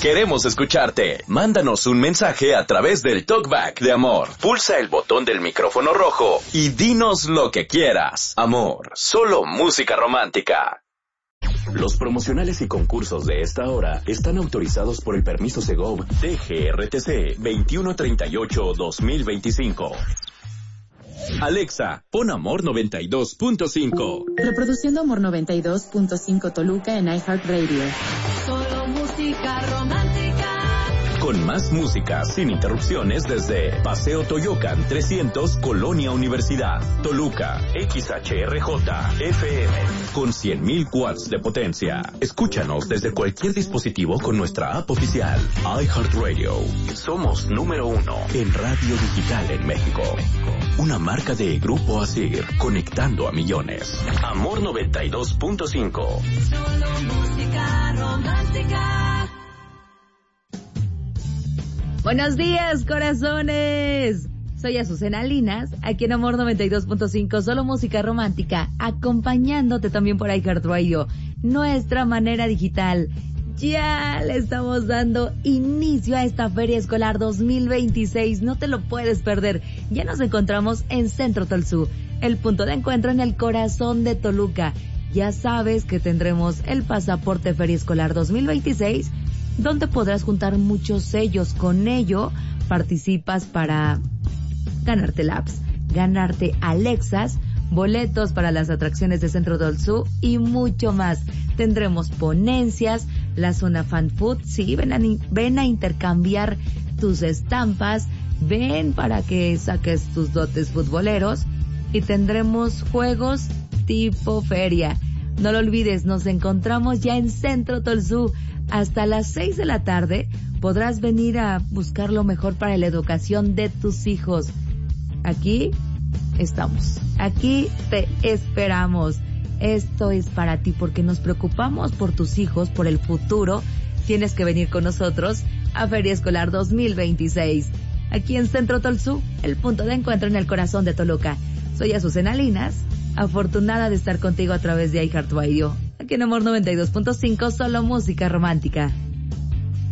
Queremos escucharte. Mándanos un mensaje a través del Talkback de Amor. Pulsa el botón del micrófono rojo y dinos lo que quieras. Amor, solo música romántica. Los promocionales y concursos de esta hora están autorizados por el permiso Segov DGRTC 2138-2025. Alexa, pon Amor 92.5. Reproduciendo Amor 92.5 Toluca en iHeartRadio. Solo música romántica. Con más música sin interrupciones desde Paseo Toyocan 300, Colonia Universidad, Toluca, XHRJ, FM, con 100,000 watts de potencia. Escúchanos desde cualquier dispositivo con nuestra app oficial, iHeartRadio. Somos número 1 en radio digital en México. Una marca de Grupo Asir, conectando a millones. Amor 92.5. Solo música romántica. Buenos días, corazones. Soy Azucena Linas, aquí en Amor 92.5, solo música romántica, acompañándote también por iHeartRadio, nuestra manera digital. Ya le estamos dando inicio a esta Feria Escolar 2026, no te lo puedes perder. Ya nos encontramos en Centro Tolsú, el punto de encuentro en el corazón de Toluca. Ya sabes que tendremos el pasaporte Feria Escolar 2026, donde podrás juntar muchos sellos. Con ello participas para ganarte laps, ganarte Alexas, boletos para las atracciones de Centro Tolsú y mucho más. Tendremos ponencias, la zona fan food, sí, ven a intercambiar tus estampas, ven para que saques tus dotes futboleros y tendremos juegos tipo feria. No lo olvides, nos encontramos ya en Centro Tolsú. Hasta las 6 de la tarde podrás venir a buscar lo mejor para la educación de tus hijos. Aquí estamos, aquí te esperamos. Esto es para ti porque nos preocupamos por tus hijos, por el futuro. Tienes que venir con nosotros a Feria Escolar 2026. Aquí en Centro Tolsú, el punto de encuentro en el corazón de Toluca. Soy Azucena Linas, afortunada de estar contigo a través de iHeartRadio. Aquí en Amor 92.5, solo música romántica.